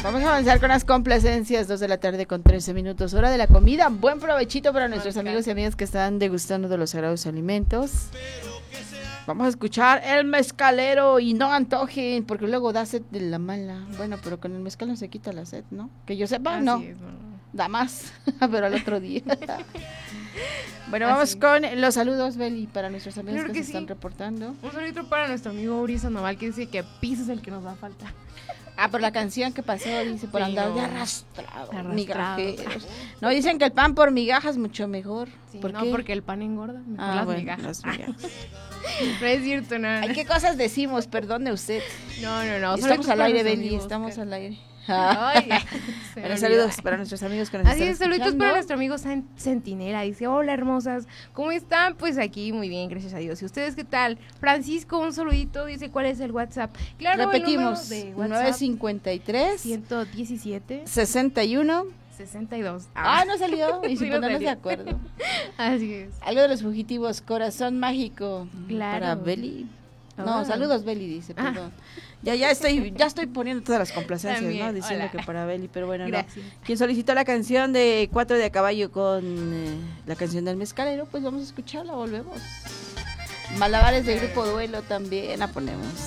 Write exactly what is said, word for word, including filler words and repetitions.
Vamos a avanzar con las complacencias, dos de la tarde con trece minutos, hora de la comida. Buen provechito para nuestros amigos y amigas que están degustando de los sagrados alimentos. Vamos a escuchar el mezcalero y no antojen, porque luego da sed de la mala. Bueno, pero con el mezcal no se quita la sed, ¿no? Que yo sepa, no. Es, no. Da más, pero al otro día. Bueno, vamos Así. con los saludos, Beli, para nuestros amigos claro que, que se sí. están reportando. Un saludito para nuestro amigo Uri Sandoval, que dice que piso es el que nos da falta. Ah, por la canción que pasó, dice, por sí, andar no. de arrastrado, arrastrado. Migajeros. No, dicen que el pan por migajas mucho mejor. Sí, ¿Por no, qué? porque el pan engorda, mejor ah, las, bueno, migajas. las migajas. No es cierto, nada. Ay, ¿qué cosas decimos? Perdone usted. No, no, no. Estamos al aire, Beli, estamos que... al aire. Ay, bueno, saludos para nuestros amigos que nos Así están es, saludos escuchando. para nuestro amigo Centinela. Dice, hola hermosas, ¿cómo están? Pues aquí muy bien, gracias a Dios. ¿Y ustedes qué tal? Francisco, un saludito, dice, ¿cuál es el WhatsApp? Claro, repetimos, el número de WhatsApp, nueve cincuenta y tres, ciento diecisiete, sesenta y uno, sesenta y dos. Ah, ah no salió, y sin sí, ponernos no de acuerdo. Así es. Algo de los fugitivos, corazón mágico, claro. Para Beli. No, oh. saludos Beli, dice, perdón. Ah. Ya, ya estoy, ya estoy poniendo todas las complacencias, También, ¿no? Diciendo hola. que para Beli, pero bueno, Gracias. no. Quien solicitó la canción de Cuatro de a Caballo con eh, la canción del mezcalero, pues vamos a escucharla, volvemos. Malabares del Grupo Duelo también la ponemos.